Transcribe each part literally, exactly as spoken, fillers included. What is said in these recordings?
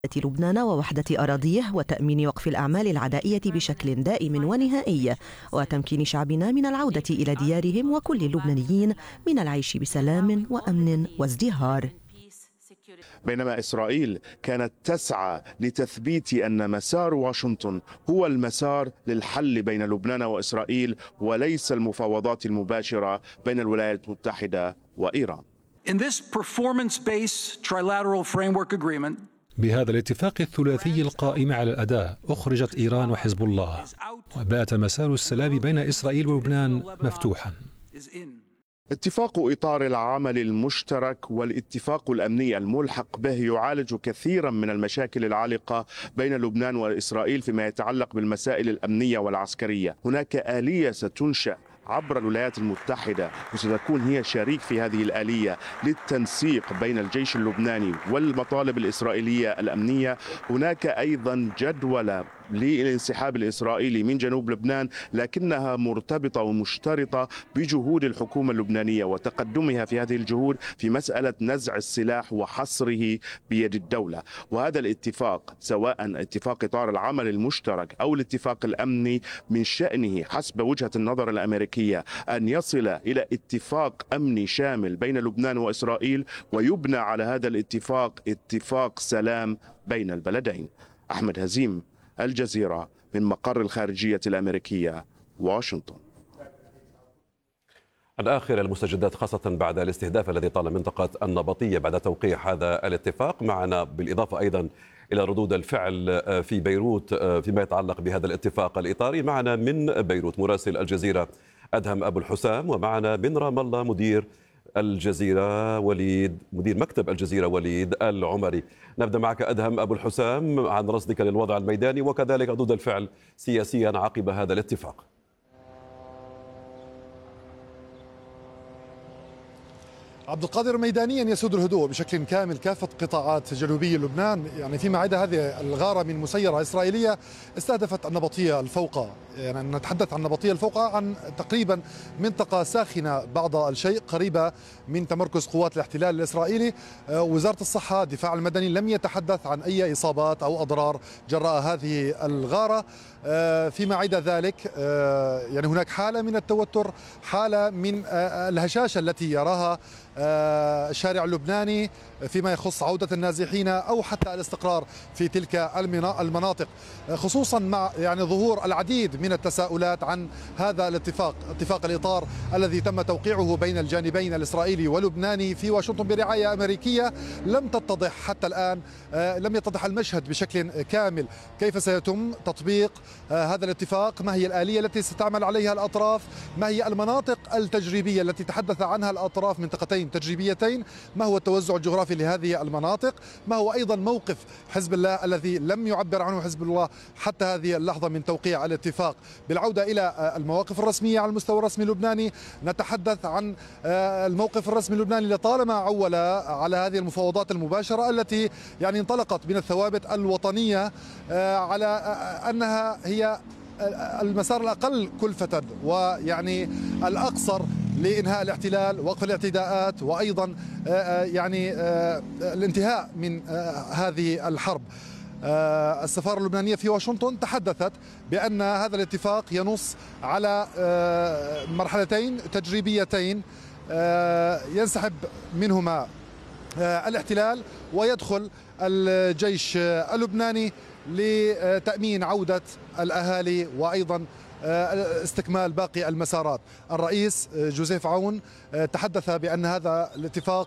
لبنان ووحدة أراضيه وتأمين وقف الأعمال العدائية بشكل دائم ونهائي وتمكين شعبنا من العودة إلى ديارهم وكل اللبنانيين من العيش بسلام وأمن وازدهار. بينما إسرائيل كانت تسعى لتثبيت أن مسار واشنطن هو المسار للحل بين لبنان وإسرائيل وليس المفاوضات المباشرة بين الولايات المتحدة وإيران. In this performance-based trilateral framework agreement, بهذا الاتفاق الثلاثي القائم على الأداء أخرجت إيران وحزب الله، وبات مسار السلام بين إسرائيل ولبنان مفتوحا. اتفاق إطار العمل المشترك والاتفاق الأمني الملحق به يعالج كثيرا من المشاكل العالقة بين لبنان وإسرائيل فيما يتعلق بالمسائل الأمنية والعسكرية. هناك آلية ستنشأ عبر الولايات المتحدة وستكون هي شريك في هذه الآلية للتنسيق بين الجيش اللبناني والمطالب الإسرائيلية الأمنية. هناك أيضا جدولة للانسحاب الإسرائيلي من جنوب لبنان، لكنها مرتبطة ومشترطة بجهود الحكومة اللبنانية وتقدمها في هذه الجهود في مسألة نزع السلاح وحصره بيد الدولة. وهذا الاتفاق سواء اتفاق إطار العمل المشترك أو الاتفاق الأمني من شأنه حسب وجهة النظر الأمريكية أن يصل إلى اتفاق أمني شامل بين لبنان وإسرائيل ويبنى على هذا الاتفاق اتفاق سلام بين البلدين. أحمد هزيم، الجزيرة، من مقر الخارجية الأمريكية، واشنطن. عن آخر المستجدات خاصة بعد الاستهداف الذي طال منطقة النبطية بعد توقيع هذا الاتفاق، معنا بالإضافة أيضا إلى ردود الفعل في بيروت فيما يتعلق بهذا الاتفاق الإطاري. معنا من بيروت مراسل الجزيرة أدهم أبو الحسام، ومعنا من رام الله مدير الجزيرة وليد مدير مكتب الجزيرة وليد العمري. نبدأ معك أدهم أبو الحسام عن رصدك للوضع الميداني وكذلك ردود الفعل سياسيا عقب هذا الاتفاق. عبد القادر، ميدانيا يسود الهدوء بشكل كامل كافة قطاعات جنوبي لبنان، يعني فيما عدا هذه الغارة من مسيرة إسرائيلية استهدفت النبطية الفوقى. يعني نتحدث عن النبطية الفوقى عن تقريبا منطقة ساخنة بعض الشيء قريبة من تمركز قوات الاحتلال الإسرائيلي. وزارة الصحة الدفاع المدني لم يتحدث عن أي إصابات أو أضرار جراء هذه الغارة. فيما عدا ذلك يعني هناك حالة من التوتر، حالة من الهشاشة التي يراها الشارع اللبناني فيما يخص عودة النازحين أو حتى الاستقرار في تلك المناطق، خصوصا مع يعني ظهور العديد من التساؤلات عن هذا الاتفاق، اتفاق الإطار الذي تم توقيعه بين الجانبين الإسرائيلي واللبناني في واشنطن برعاية أمريكية. لم تتضح حتى الآن، لم يتضح المشهد بشكل كامل كيف سيتم تطبيق هذا الاتفاق، ما هي الآلية التي ستعمل عليها الأطراف، ما هي المناطق التجريبية التي تحدث عنها الأطراف، منطقتين تجريبيتين، ما هو التوزع الجغرافي لهذه المناطق، ما هو أيضا موقف حزب الله الذي لم يعبر عنه حزب الله حتى هذه اللحظة من توقيع الاتفاق. بالعودة إلى المواقف الرسمية على المستوى الرسمي اللبناني، نتحدث عن الموقف الرسمي اللبناني لطالما عول على هذه المفاوضات المباشرة التي يعني انطلقت من الثوابت الوطنية على أنها هي المسار الأقل كلفة ويعني الأقصر لإنهاء الاحتلال، وقف الاعتداءات، وأيضا يعني الانتهاء من هذه الحرب. السفارة اللبنانية في واشنطن تحدثت بأن هذا الاتفاق ينص على مرحلتين تجريبيتين ينسحب منهما الاحتلال ويدخل الجيش اللبناني لتأمين عودة الأهالي وأيضا استكمال باقي المسارات. الرئيس جوزيف عون تحدث بأن هذا الاتفاق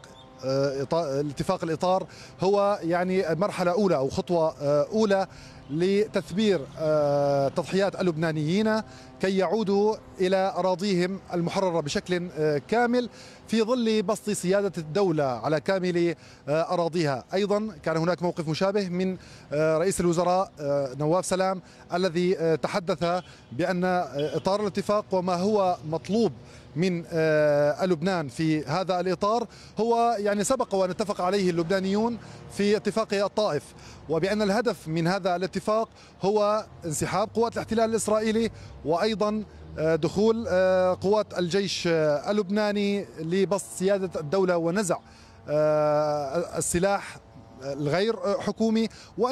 الاتفاق الإطار هو يعني مرحلة أولى أو خطوة أولى لتثبير تضحيات اللبنانيين كي يعودوا إلى أراضيهم المحررة بشكل كامل في ظل بسط سيادة الدولة على كامل أراضيها. أيضا كان هناك موقف مشابه من رئيس الوزراء نواف سلام الذي تحدث بأن إطار الاتفاق وما هو مطلوب من لبنان في هذا الإطار هو يعني سبق وأن اتفق عليه اللبنانيون في اتفاق الطائف، وبأن الهدف من هذا الاتفاق هو انسحاب قوات الاحتلال الإسرائيلي وأيضا دخول قوات الجيش اللبناني لبسط سيادة الدولة ونزع السلاح الغير حكومي.